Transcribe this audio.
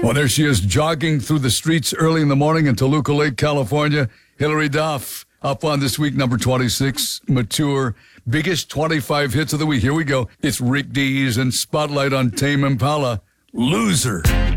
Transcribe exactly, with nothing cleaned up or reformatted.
Well, there she is, jogging through the streets early in the morning in Toluca Lake, California. Hilary Duff up on this week, number twenty-six, Mature. Biggest twenty-five hits of the week. Here we go. It's Rick Dees and Spotlight on Tame Impala. Loser.